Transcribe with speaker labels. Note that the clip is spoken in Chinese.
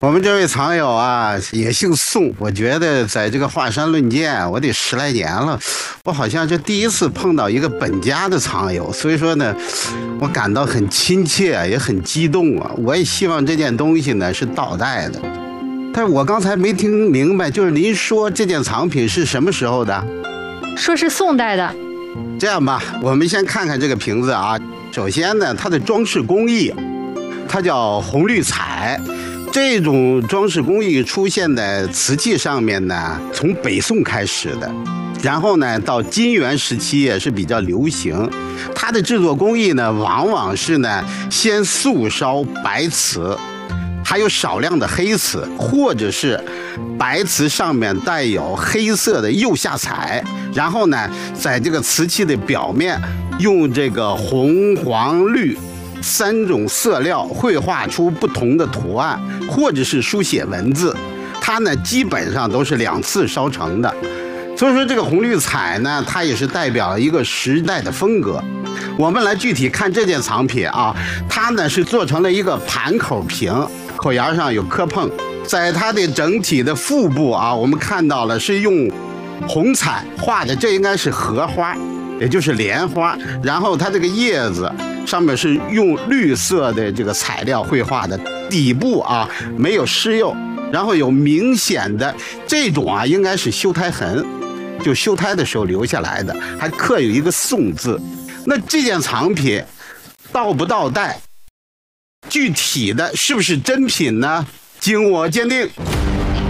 Speaker 1: 我们这位藏友啊，也姓宋。我觉得在这个华山论剑，我得10来年了，我好像这第一次碰到一个本家的藏友，所以说呢，我感到很亲切，也很激动啊。我也希望这件东西呢是倒带的，但是我刚才没听明白，就是您说这件藏品是什么时候的？
Speaker 2: 说是宋代的。
Speaker 1: 这样吧，我们先看看这个瓶子啊。首先呢，它的装饰工艺，它叫红绿彩。这种装饰工艺出现在瓷器上面呢，从北宋开始的，然后呢，到金元时期也是比较流行。它的制作工艺呢，往往是呢，先素烧白瓷，还有少量的黑瓷，或者是白瓷上面带有黑色的釉下彩，然后呢，在这个瓷器的表面用这个红、黄、绿3种色料绘画出不同的图案，或者是书写文字。它呢基本上都是2次烧成的，所以说这个红绿彩呢，它也是代表了一个时代的风格。我们来具体看这件藏品啊，它呢是做成了一个盘口瓶，口沿上有磕碰，在它的整体的腹部啊，我们看到了是用红彩画的，这应该是荷花，也就是莲花，然后它这个叶子上面是用绿色的这个材料绘画的，底部啊没有施釉，然后有明显的这种啊应该是修胎痕，就修胎的时候留下来的，还刻有一个宋字。那这件藏品倒不倒带，具体的是不是真品呢？经我鉴定。